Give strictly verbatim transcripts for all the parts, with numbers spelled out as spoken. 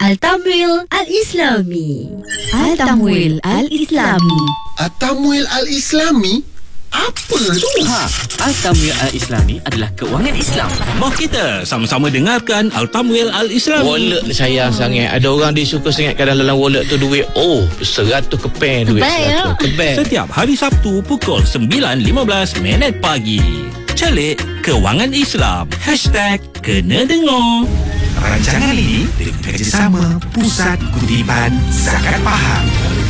Al-Tamwil Al-Islami. Al-Tamwil Al-Islami. Al-Tamwil Al-Islami? Apa tu? Ha, Al-Tamwil Al-Islami adalah kewangan Islam. Mari kita sama-sama dengarkan Al-Tamwil Al-Islami. Wallet ni sayang sangat. Ada orang dia suka sangat kadang dalam wallet tu duit. Oh, seratus keping duit. Kebal, ya? Kebal. Setiap hari Sabtu pukul sembilan lima belas minit pagi. Celik Kewangan Islam. Hashtag Kena Dengar. Rancangan ini dengan kerjasama Pusat Kutipan Zakat Pahang.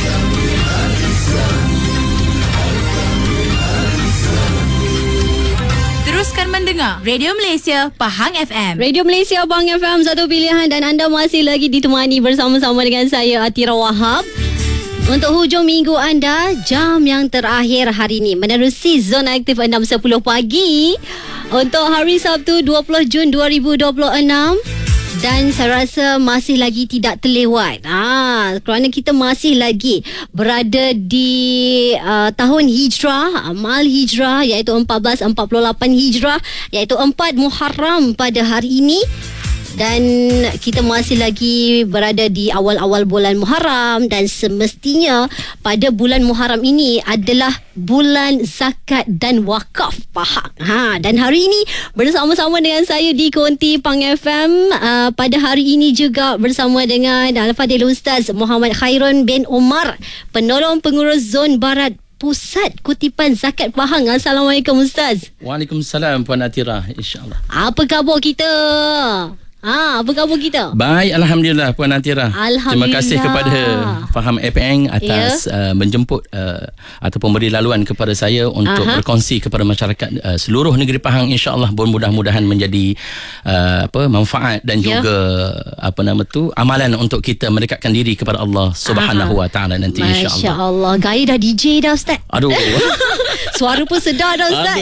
Teruskan mendengar Radio Malaysia Pahang F M. Radio Malaysia Pahang F M, satu pilihan, dan anda masih lagi ditemani bersama-sama dengan saya Atira Wahab. Untuk hujung minggu anda, jam yang terakhir hari ini menerusi zona aktif enam sepuluh pagi untuk hari Sabtu dua puluh Jun dua ribu dua puluh enam. Dan saya rasa masih lagi tidak terlewat ah, kerana kita masih lagi berada di uh, tahun Hijrah, amal Hijrah, iaitu empat belas empat puluh lapan Hijrah, iaitu empat Muharram pada hari ini. Dan kita masih lagi berada di awal-awal bulan Muharram, dan semestinya pada bulan Muharram ini adalah bulan zakat dan wakaf Pahang. Ha, dan hari ini bersama-sama dengan saya di Konti Pahang F M, uh, pada hari ini juga bersama dengan Al-Fadhil Ustaz Muhammad Khairun bin Umar, penolong pengurus Zon Barat Pusat Kutipan Zakat Pahang. Assalamualaikum Ustaz. Waalaikumsalam Puan Atira, insya-Allah. Apa khabar kita? Ah, apa khabar kita? Baik, Alhamdulillah Puan Atira. Alhamdulillah. Terima kasih kepada Faham F M atas yeah. uh, menjemput uh, ataupun beri laluan kepada saya untuk Aha. berkongsi kepada masyarakat uh, seluruh negeri Pahang, insya-Allah. Mudah-mudahan menjadi uh, apa manfaat dan yeah. juga apa nama tu amalan untuk kita mendekatkan diri kepada Allah Subhanahu Wa Taala nanti, insya-Allah. Masya-Allah. Gaya dah D J dah Ustaz. Aduh. Suara pun sedar dah Ustaz.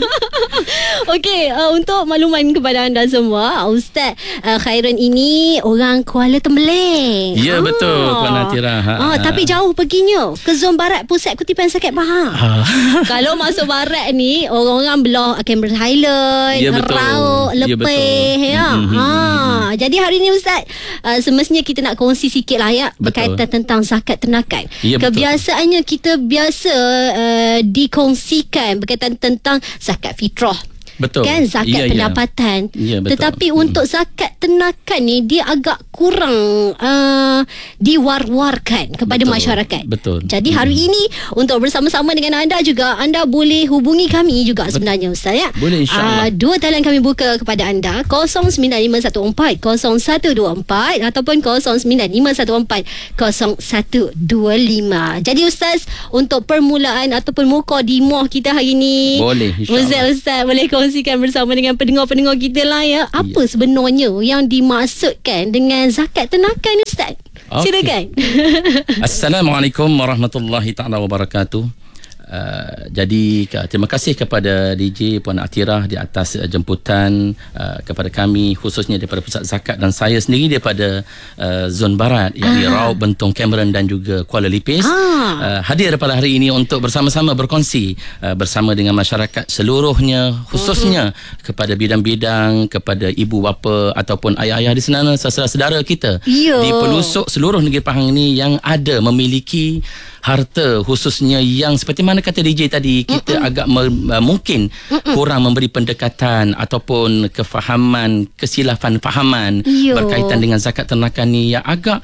Okey, uh, untuk makluman kepada anda semua, Ustaz uh, Khairun ini orang Kuala Tembeling. Ya, ah. betul Puan Atira. Ha, ah, tapi jauh perginya ke Zon Barat Pusat Kutipan Zakat Pahang. Ha. Kalau masuk barat ni, orang-orang belah Cameron Highland, ya, Rauk, Lepeh, ya. Mm-hmm. Ha. Jadi hari ni Ustaz, uh, semestinya kita nak kongsi sikit lah ya, berkaitan tentang zakat ternakan. Ya, kebiasaannya kita biasa uh, dikongsikan berkaitan tentang zakat fitrah. Betul. Kan, zakat ya, pendapatan. Ya. Ya, tetapi hmm. untuk zakat ternakan ni dia agak kurang uh, diwar-warkan kepada betul. masyarakat. Betul. Jadi hari hmm. ini untuk bersama-sama dengan anda juga, anda boleh hubungi kami juga sebenarnya Ustaz ya. Boleh, insya-Allah. Uh, dua talian kami buka kepada anda, kosong sembilan lima satu empat kosong satu dua empat ataupun kosong sembilan lima satu empat kosong satu dua lima. Jadi Ustaz, untuk permulaan ataupun mukadimah kita hari ini, boleh, insya-Allah. Ustaz, Ustaz boleh kongsikan bersama dengan pendengar-pendengar kita lah ya, apa ya. sebenarnya yang dimaksudkan dengan zakat ternakan Ustaz? Okay. Silakan. Assalamualaikum warahmatullahi taala wabarakatuh. Uh, jadi terima kasih kepada D J Puan Atira di atas uh, jemputan uh, kepada kami, khususnya daripada Pusat Zakat, dan saya sendiri daripada uh, Zon Barat, yakni Rauk, Bentong, Cameron dan juga Kuala Lipis, ah. uh, hadir pada hari ini untuk bersama-sama berkongsi uh, bersama dengan masyarakat seluruhnya, khususnya uh-huh. kepada bidang-bidang, kepada ibu bapa ataupun ayah-ayah di sana, saudara-saudara kita Yo. di pelosok seluruh negeri Pahang ini yang ada memiliki harta, khususnya yang seperti mana kata D J tadi, kita Mm-mm. agak me- mungkin Mm-mm. kurang memberi pendekatan ataupun kefahaman, kesilapan fahaman Yo. berkaitan dengan zakat ternakan ni yang agak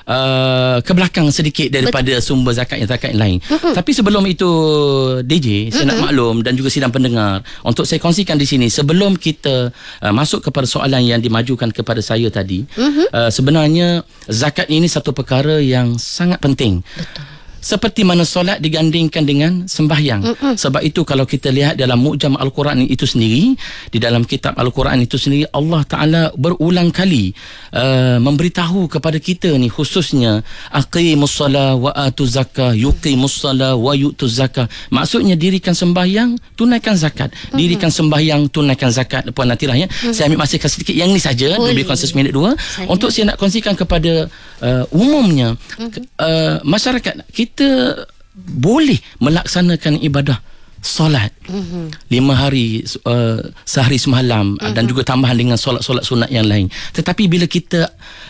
Uh, ke belakang sedikit daripada Betul. sumber zakat yang zakat yang lain. Mm-mm. Tapi sebelum itu D J, saya Mm-mm. nak maklum dan juga sidang pendengar, untuk saya kongsikan di sini sebelum kita uh, masuk kepada soalan yang dimajukan kepada saya tadi, uh, sebenarnya zakat ini satu perkara yang sangat penting. Betul. Seperti mana solat digandingkan dengan sembahyang. Mm-mm. Sebab itu kalau kita lihat dalam Mu'jam Al-Quran itu sendiri, di dalam kitab Al-Quran itu sendiri, Allah Ta'ala berulang kali uh, memberitahu kepada kita ni, khususnya aqimus salah wa atuz zakah, yuqimus salah wa yu'tuz zakah. Maksudnya dirikan sembahyang, tunaikan zakat. Mm-hmm. Dirikan sembahyang, tunaikan zakat. Puan Atira ya. Mm-hmm. Saya ambil masa sedikit yang ni saja, lebih kurang seminit dua, saya. untuk saya nak kongsikan kepada uh, umumnya mm-hmm. uh, masyarakat kita kita boleh melaksanakan ibadah solat mm-hmm. lima hari uh, sehari semalam mm-hmm. dan juga tambahan dengan solat-solat sunat yang lain. Tetapi bila kita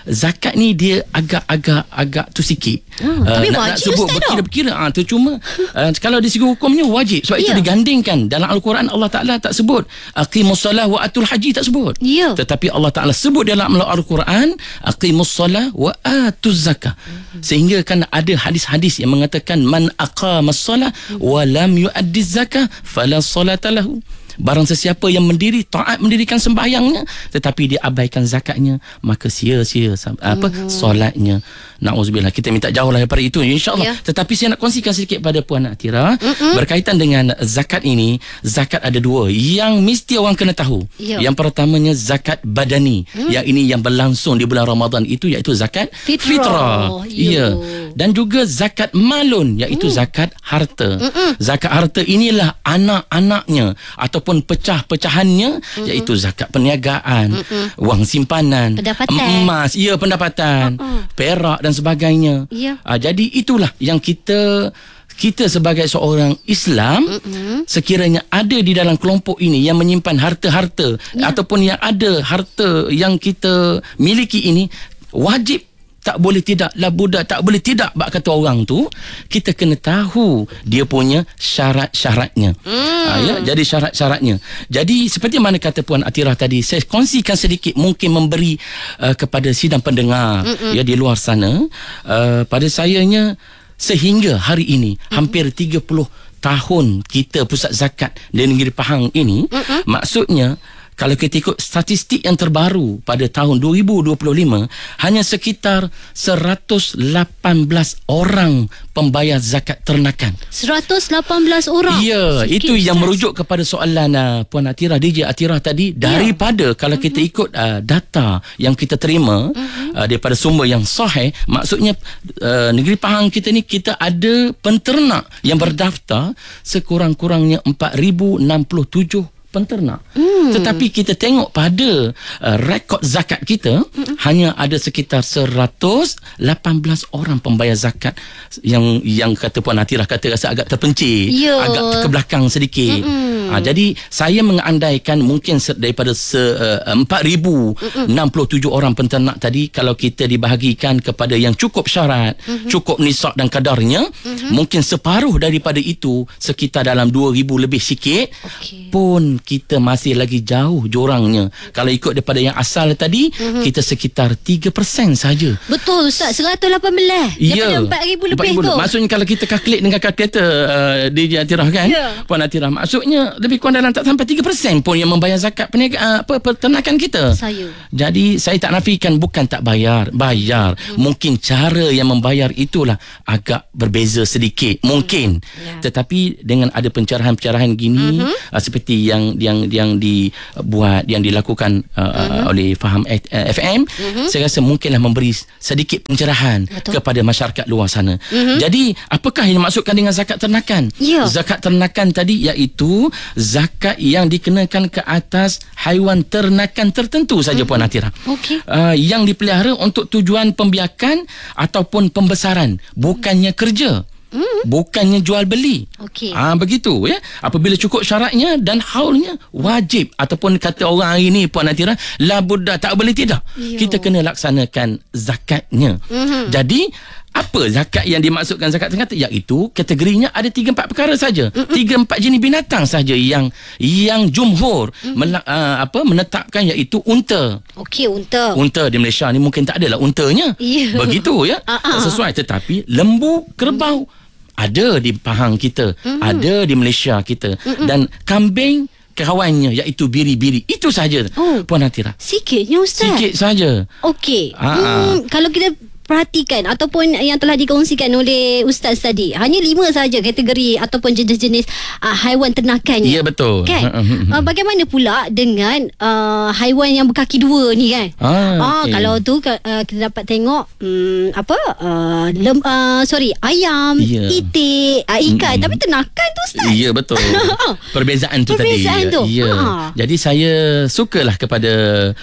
zakat ni dia agak-agak agak tu sikit. Hmm, uh, tapi nak, wajib nak sebut Ustaz berkira-berkira ah tu cuma uh, kalau di segi hukumnya wajib. Sebab Ya. itu digandingkan dalam Al-Quran. Allah Taala tak sebut aqimussolah wa atul haji, tak sebut. Ya. Tetapi Allah Taala sebut dalam Al-Quran aqimussolah wa atuz zakah. Sehingga kan ada hadis-hadis yang mengatakan man aqamassolah wa lam yuaddiz zakah fala solata lahu. Barang sesiapa yang mendiri taat mendirikan sembahyangnya tetapi dia abaikan zakatnya, maka sia-sia apa mm-hmm. solatnya. Nauzubillah, kita minta jauhlah daripada itu insya-Allah. Yeah. Tetapi saya nak kongsikan sedikit pada Puan Atira mm-hmm. berkaitan dengan zakat ini. Zakat ada dua yang mesti orang kena tahu. Yeah. Yang pertamanya zakat badani, mm. yang ini yang berlangsung di bulan Ramadan itu iaitu zakat fitrah. fitrah. Ya. Dan juga zakat malun iaitu mm. zakat harta. Mm-mm. Zakat harta inilah anak-anaknya ataupun pecah-pecahannya mm-hmm. iaitu zakat perniagaan, mm-hmm. wang simpanan, pendapatan. emas, ya pendapatan, uh-uh. perak dan sebagainya. Yeah. Uh, jadi itulah yang kita kita sebagai seorang Islam mm-hmm. sekiranya ada di dalam kelompok ini yang menyimpan harta-harta yeah. ataupun yang ada harta yang kita miliki ini, wajib tak boleh tidak lah budak tak boleh tidak bak kata orang tu, kita kena tahu dia punya syarat-syaratnya. Mm. Ha, ya, jadi syarat-syaratnya. Jadi seperti mana kata Puan Atira tadi, saya kongsikan sedikit mungkin memberi uh, kepada sidang pendengar Mm-mm. ya di luar sana. Uh, pada sayanya sehingga hari ini Mm-mm. hampir tiga puluh tahun kita pusat zakat di negeri Pahang ini, Mm-mm. maksudnya kalau kita ikut statistik yang terbaru pada tahun dua ribu dua puluh lima, hanya sekitar seratus lapan belas orang pembayar zakat ternakan. seratus lapan belas orang? Ya, sikit itu yang merujuk kepada soalan uh, Puan Atira, D J Atira tadi. Daripada, ya. kalau kita ikut uh, data yang kita terima uh-huh. uh, daripada sumber yang sahih, maksudnya uh, negeri Pahang kita ni, kita ada penternak yang berdaftar sekurang-kurangnya empat ribu enam puluh tujuh penternak. Hmm. Tetapi kita tengok pada uh, rekod zakat kita hmm. hanya ada sekitar seratus lapan belas orang pembayar zakat yang yang kata Puan Atira kata rasa agak terpencil, yeah. agak ke belakang sedikit. Hmm. Ha, jadi saya mengandaikan mungkin daripada se, uh, empat ribu enam puluh tujuh orang penternak tadi, kalau kita dibahagikan kepada yang cukup syarat, hmm. cukup nisab dan kadarnya, hmm. mungkin separuh daripada itu, sekitar dalam dua ribu lebih sikit, okay. pun kita masih lagi jauh jurangnya. Kalau ikut daripada yang asal tadi, mm-hmm. kita sekitar tiga peratus saja. Betul Ustaz, seratus lapan belas ya, daripada empat ribu lebih tu. Maksudnya kalau kita kalkulate dengan kalkulator uh, D J Atira kan, yeah. Puan Atira, maksudnya lebih kurang dalam tak sampai tiga peratus pun yang membayar zakat perniagaan, apa, peternakan kita. Saya. Jadi saya tak nafikan bukan tak bayar, bayar. Hmm. Mungkin cara yang membayar itulah agak berbeza sedikit, mungkin. Hmm. Yeah. Tetapi dengan ada pencerahan-pencerahan gini, mm-hmm. uh, seperti yang yang yang dibuat, yang dilakukan uh, mm-hmm. oleh Faham F M, mm-hmm. saya rasa mungkinlah memberi sedikit pencerahan Betul. kepada masyarakat luar sana. Mm-hmm. Jadi apakah yang dimaksudkan dengan zakat ternakan? Yeah. Zakat ternakan tadi iaitu zakat yang dikenakan ke atas haiwan ternakan tertentu saja, mm-hmm. Puan Atira. Okay. Uh, yang dipelihara untuk tujuan pembiakan ataupun pembesaran, bukannya kerja. Hmm. Bukannya jual beli. Okey. Ah, begitu ya. Apabila cukup syaratnya dan haulnya, wajib, ataupun kata orang hari ni Puan Atira, la budda, tak boleh tidak. Yo. Kita kena laksanakan zakatnya. Mm-hmm. Jadi apa zakat yang dimaksudkan zakat ternakan? Iaitu kategorinya ada tiga empat perkara saja. Mm-hmm. tiga empat jenis binatang saja yang yang jumhur mm-hmm. mela, uh, apa menetapkan, iaitu unta. Okey, unta. Unta di Malaysia ni mungkin tak adalah untanya. Yeah. Begitu ya. Uh-uh. Tak sesuai, tetapi lembu, kerbau mm-hmm. ada di Pahang kita, mm-hmm. ada di Malaysia kita, mm-hmm. dan kambing kawannya iaitu biri-biri. Itu saja. Oh, Puan Atira. Sikitnya Ustaz. Sikit saja. Okey. Hmm, kalau kita perhatikan ataupun yang telah dikongsikan oleh Ustaz tadi, hanya lima saja kategori ataupun jenis-jenis uh, haiwan ternakannya. Ya, betul. Kan? uh, bagaimana pula dengan uh, haiwan yang berkaki dua ni kan? Ah, uh, okay. Kalau tu uh, kita dapat tengok um, apa uh, lem, uh, sorry ayam, yeah. itik, uh, ikan, mm-hmm. tapi ternakan tu Ustaz. Ya, betul. Perbezaan tu Perbezaan tadi. Tu. Ya. Ha. Jadi saya sukalah kepada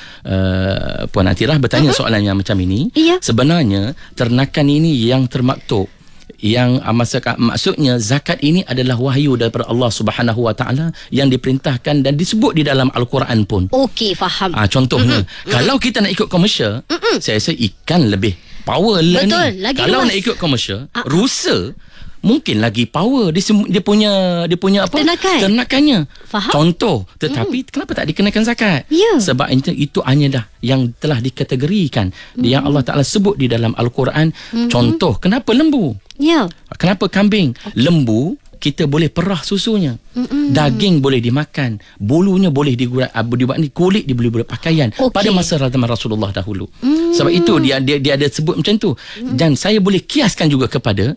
uh, Puan Atira bertanya uh-huh. soalan yang macam ini. Yeah. Sebenarnya ternakan ini yang termaktub yang uh, masa, maksudnya zakat ini adalah wahyu daripada Allah Subhanahu Wa Taala yang diperintahkan dan disebut di dalam Al-Quran pun. Okey, faham. Ah, contohnya, mm-hmm. kalau kita nak ikut komersial, mm-hmm. saya rasa ikan lebih power lah. Betul, ni. lagi Kalau luas. nak ikut komersial, uh-uh. rusa mungkin lagi power dia, sem- dia punya dia punya apa? Ternakan. Ternakannya. Faham. Contoh, tetapi mm. kenapa tak dikenakan zakat? Ya. Sebab itu, itu hanyalah yang telah dikategorikan mm. yang Allah Taala sebut di dalam Al-Quran. Mm-hmm. Contoh, kenapa lembu? Ya. Kenapa kambing? Okay. Lembu kita boleh perah susunya. Mm-mm. Daging boleh dimakan, bulunya boleh digunakan, dibuat ni, kulit dia boleh buat pakaian. Okay. Pada masa zaman Rasulullah dahulu. Mm. Sebab itu dia dia dia ada sebut macam tu. Mm. Dan saya boleh kiaskan juga kepada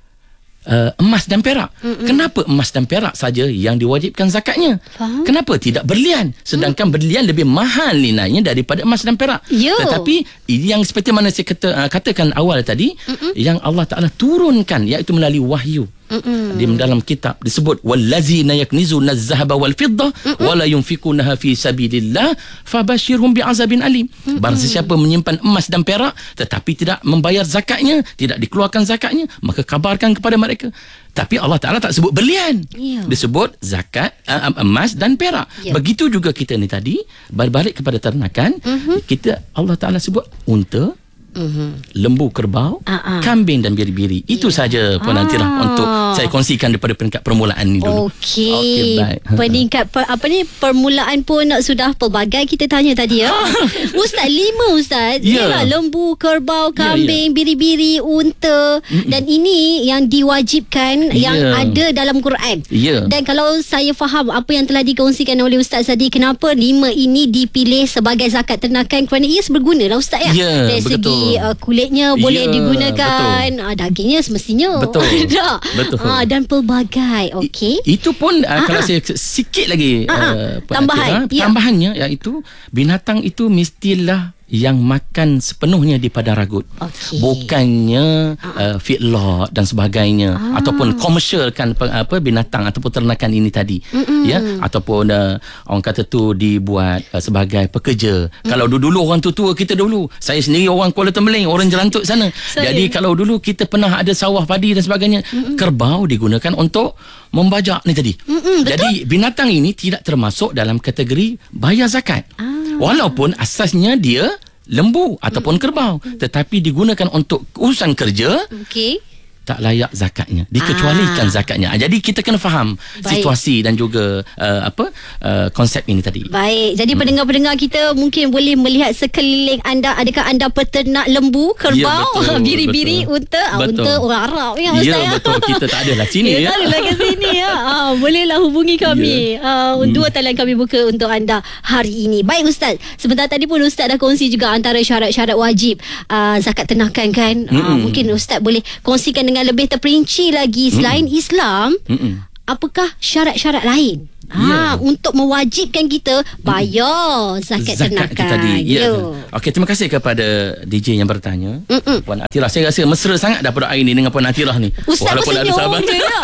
Uh, emas dan perak. Mm-mm. Kenapa emas dan perak saja yang diwajibkan zakatnya? Faham? Kenapa tidak berlian? Sedangkan mm. berlian lebih mahal nilainya daripada emas dan perak. Yo. Tetapi yang seperti mana saya kata, uh, katakan awal tadi, Mm-mm. yang Allah Taala turunkan iaitu melalui wahyu. Mm-mm. Di dalam kitab disebut wallazina yaknizuna az-zahaba wal fiddah wa la yunfikunaha fi sabilillah fabashshirhum bi'azabin alim. Mm-mm. Barang sesiapa menyimpan emas dan perak tetapi tidak membayar zakatnya, tidak dikeluarkan zakatnya, maka kabarkan kepada mereka. Tapi Allah Taala tak sebut berlian. Yeah. Disebut zakat uh, emas dan perak. Yeah. Begitu juga kita ni tadi berbalik kepada ternakan, mm-hmm. kita Allah Taala sebut unta, Mm-hmm. lembu, kerbau, uh-uh. kambing dan biri-biri. Itu yeah. saja Puan ah. Atira untuk saya kongsikan daripada peringkat permulaan ni dulu. Okey. Okay, baik. Peringkat per, apa ni permulaan pun sudah pelbagai kita tanya tadi ya. Ustaz, lima Ustaz. Yeah. Yalah, lembu, kerbau, kambing, yeah, yeah. biri-biri, unta. Mm-mm. Dan ini yang diwajibkan yeah. yang ada dalam Quran. Yeah. Dan kalau saya faham apa yang telah dikongsikan oleh Ustaz tadi, kenapa lima ini dipilih sebagai zakat ternakan, kerana ia berguna lah Ustaz ya. Yeah, dari betul. Segi Uh, kulitnya boleh yeah, digunakan, uh, dagingnya semestinya betul. tak? Betul. Uh, dan pelbagai. Okey. Itu pun uh, uh-huh. kalau saya sikit lagi uh-huh. uh, tambahan, Atira, tambahannya yeah. iaitu binatang itu mestilah yang makan sepenuhnya di padang ragut. Okay. Bukannya uh, feedlot dan sebagainya ah. ataupun komersialkan apa binatang ataupun ternakan ini tadi. Mm-mm. Ya, ataupun uh, orang kata tu dibuat uh, sebagai pekerja. Mm. Kalau dulu-dulu orang tua-tua kita dulu, saya sendiri orang Kuala Tembeling, orang Jerantuk sana. Saya. Jadi kalau dulu kita pernah ada sawah padi dan sebagainya, Mm-mm. kerbau digunakan untuk membajak ni tadi. Mm-mm, jadi binatang ini tidak termasuk dalam kategori bayar zakat. Ah. Walaupun asasnya dia lembu ataupun kerbau, tetapi digunakan untuk urusan kerja. Okey. Tak layak zakatnya, dikecualikan ah. zakatnya. Jadi kita kena faham Baik. situasi dan juga uh, apa uh, konsep ini tadi. Baik. Jadi hmm. pendengar-pendengar kita mungkin boleh melihat sekeliling anda, adakah anda peternak lembu, kerbau, ya, biri-biri, unta, betul. unta orang Arab ya Ustaz. Ya betul, kita tak adalah sini ya. Tak adalah kat sini ya. Ah, bolehlah hubungi kami. Ya. Uh, dua talian kami buka untuk anda hari ini. Baik Ustaz. Sebentar tadi pun Ustaz dah kongsi juga antara syarat-syarat wajib uh, zakat ternakan kan. Uh, mungkin Ustaz boleh kongsikan dengan lebih terperinci lagi selain Mm-mm. Islam, Mm-mm. apakah syarat-syarat lain yeah. ha, untuk mewajibkan kita bayar zakat, zakat ternakan tadi. Ya. Okey, terima kasih kepada D J yang bertanya. Mm-mm. Puan Atira, saya rasa mesra sangat daripada hari ni dengan Puan Atira ni. Ustaz walaupun ada sahabat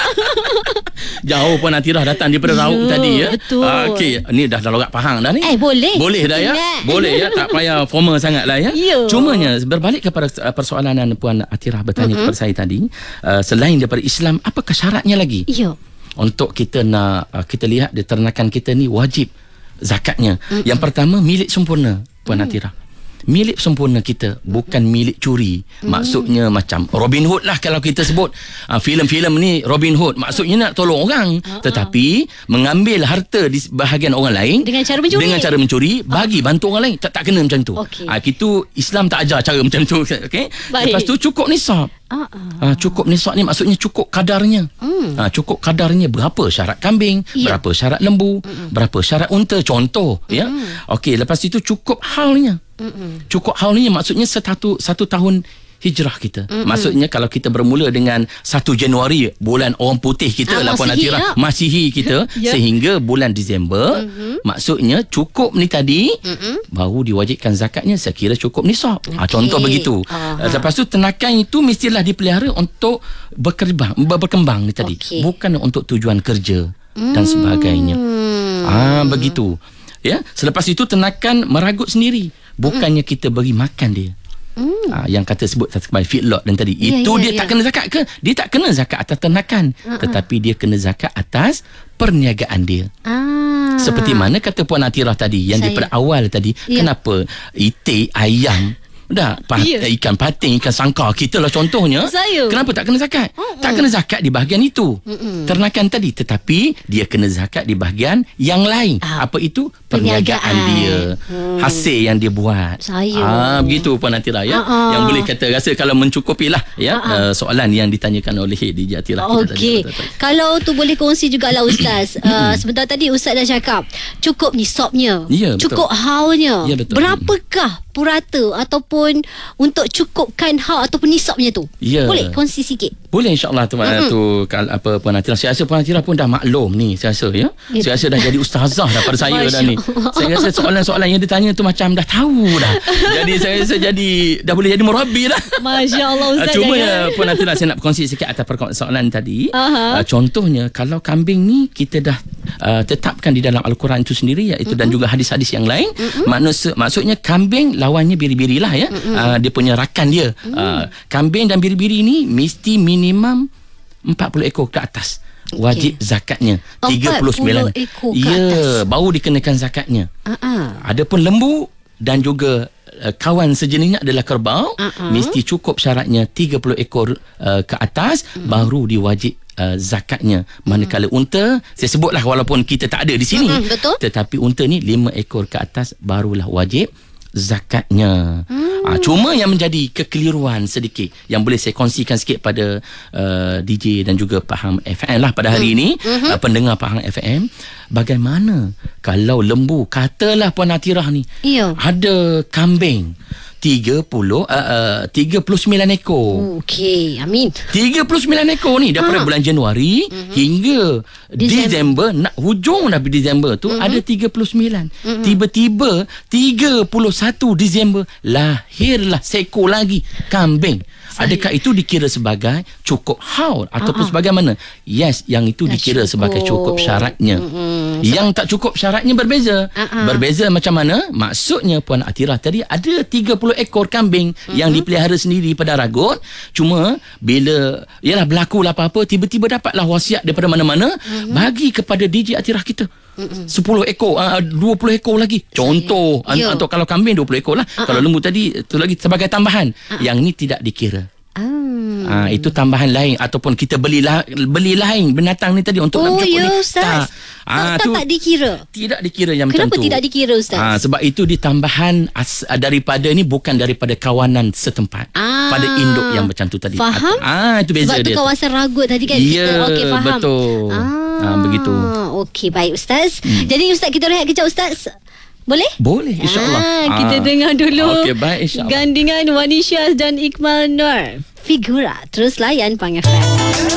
jauh Puan Atira datang daripada yeah, Rauk tadi ya. Okey, ni dah dah logat Pahang dah ni. Eh boleh. Boleh dah ya. Boleh ya, tak payah formal sangat lah ya. Yeah. Cumanya berbalik kepada persoalan Puan Atira bertanya mm-hmm. kepada saya tadi, uh, selain daripada Islam, apakah syaratnya lagi? Ya. Yeah. Untuk kita nak uh, kita lihat di ternakan kita ni wajib zakatnya. Mm-hmm. Yang pertama, milik sempurna Puan mm. Atira. Milik sempurna kita, bukan milik curi. Mm. Maksudnya macam Robin Hood lah kalau kita sebut. Uh, filem-filem ni Robin Hood, maksudnya nak tolong orang, uh-uh. tetapi mengambil harta di bahagian orang lain dengan cara mencuri. Dengan cara mencuri, bagi uh. bantu orang lain, tak tak kena macam tu. Okay. Uh, itu Islam tak ajar cara macam tu. Okey. Lepas tu cukup nisab. Uh-uh. Uh, cukup nisab ni maksudnya cukup kadarnya. Mm. Uh, cukup kadarnya berapa syarat kambing, yeah. berapa syarat lembu, Mm-mm. berapa syarat unta, contoh. Mm-mm. Ya. Okey, lepas itu cukup halnya. Mm-mm. Cukup halnya maksudnya satu satu tahun hijrah kita. Mm-mm. Maksudnya kalau kita bermula dengan satu Januari, bulan orang putih kita ah, lah Puan Atira, ya. Masihi kita yeah. sehingga bulan Disember, mm-hmm. maksudnya cukup ni tadi, mm-hmm. baru diwajibkan zakatnya, saya kira cukup nisab. Okay. Ha, contoh begitu. Uh-huh. Lepas tu ternakan itu mestilah dipelihara untuk berkembang, berkembang ni tadi. Okay. Bukan untuk tujuan kerja mm. dan sebagainya. Ah, begitu. Ya, selepas itu ternakan meragut sendiri. Bukannya kita beri makan dia. Mm. Uh, yang kata sebut sebagai feedlot dan tadi. Ya, itu ya, dia ya. tak kena zakat ke? Dia tak kena zakat atas ternakan. Uh-uh. Tetapi dia kena zakat atas perniagaan dia. Ah. Seperti mana kata Puan Atirah tadi, yang Saya. daripada awal tadi, Ya. kenapa itik, ayam, dah, pat, Ya. ikan pating, ikan sangkar, kita lah contohnya. Saya. Kenapa tak kena zakat? Mm-mm. Tak kena zakat di bahagian itu. Mm-mm. Ternakan tadi. Tetapi dia kena zakat di bahagian yang lain. Ah, Apa itu? Perniagaan perniagaan. dia. Hmm. Hasil yang dia buat. Saya. Ah, begitu Puan Atirah ya. Ah-ah. Yang boleh kata rasa kalau mencukupi lah ya, uh, soalan yang ditanyakan oleh D J Atirah. kita Okey. tadi. Kalau tu boleh kongsi jugalah Ustaz. uh, sebentar tadi Ustaz dah cakap cukup nisabnya. Ya, betul. Cukup haulnya. Ya, betul. Berapakah purata ataupun untuk cukupkan haul ataupun nisabnya tu? Ya. Boleh kongsi sikit? Boleh insya-Allah tu mm-hmm. tu kalau apa Puan Atirah. Saya rasa Puan Atirah pun dah maklum ni, saya rasa ya. Ya. Saya rasa dah jadi ustazah daripada saya dah ni. Masya-Allah. Saya rasa soalan-soalan yang ditanya tu macam dah tahu dah. Jadi saya rasa jadi dah boleh jadi murabbi dah. Masya-Allah Ustaz. Uh, cuma jangan. ya Puan Atirah, saya nak berkongsi sikit atas persoalan tadi. Aha. Uh, contohnya kalau kambing ni kita dah uh, tetapkan di dalam Al-Quran itu sendiri, iaitu mm-hmm. dan juga hadis-hadis yang lain. Mm-hmm. Maksud, maksudnya kambing lawannya biri-biri lah ya. Mm-hmm. Uh, dia punya rakan dia. Mm-hmm. Uh, kambing dan biri-biri ni mesti minimum empat puluh ekor ke atas. Wajib okay. zakatnya tiga puluh sembilan ekor ke ya, atas. baru dikenakan zakatnya. Uh-uh. Adapun lembu dan juga uh, kawan sejenisnya adalah kerbau, uh-uh. mesti cukup syaratnya tiga puluh ekor uh, ke atas, uh-huh. baru diwajib uh, zakatnya. Manakala uh-huh. unta, saya sebutlah walaupun kita tak ada di sini, uh-huh, betul. tetapi unta ni lima ekor ke atas barulah wajib zakatnya. Hmm. Ha, cuma yang menjadi kekeliruan sedikit yang boleh saya kongsikan sikit pada uh, D J dan juga Pahang F M lah pada hari hmm. ini, hmm. Uh, pendengar Pahang F M, bagaimana kalau lembu, katalah Puan Atirah ni, Iyo. ada kambing tiga puluh, uh, uh, tiga puluh sembilan ekor. Okey, amin. tiga puluh sembilan ekor ni daripada ha. bulan Januari mm-hmm. hingga Disember, nak hujung dah Disember tu mm-hmm. ada tiga puluh sembilan. Mm-hmm. Tiba-tiba tiga puluh satu Disember lahirlah seekor lagi kambing. Adakah itu dikira sebagai cukup haul ataupun uh-huh. sebagai mana? Yes, yang itu dah dikira cukup. sebagai cukup syaratnya. Mm-hmm. Yang tak cukup syaratnya berbeza. Uh-huh. Berbeza macam mana? Maksudnya Puan Atirah tadi ada tiga puluh ekor kambing mm-hmm. yang dipelihara sendiri pada Ragut. Cuma bila yalah berlakulah apa-apa, tiba-tiba dapatlah wasiat daripada mana-mana, mm-hmm. bagi kepada D J Atirah kita. Mm-mm. sepuluh ekor, uh, dua puluh ekor lagi. Contoh, yeah. atau kalau kambing dua puluh ekor lah. Uh-uh. Kalau lembu tadi tu lagi sebagai tambahan. Uh-uh. Yang ni tidak dikira. Hmm. Ah, itu tambahan lain ataupun kita beli la, beli lain binatang ni tadi untuk oh, nak ya, ni. Ustaz. Tak. Ah, tak, tu tak dikira. Tidak dikira yang Kenapa macam tu. Kenapa tidak dikira Ustaz? Ah, sebab itu ditambahan as, daripada ni bukan daripada kawanan setempat. Ah, pada induk yang macam tu tadi. Faham? Ah, itu beza sebab dia. Sebab tu kawasan Ragut tadi kan. Ya, kita, okay, faham. betul. Ah, ah begitu. Okey, baik Ustaz. Hmm. Jadi Ustaz, kita rehat kejap Ustaz. Boleh? Boleh, insyaAllah. Ah, kita ah. dengar dulu. Okey, baik, insyaAllah. Gandingan Wani Syaz dan Iqmal Nur. Figura. Terus layan Pahang F M.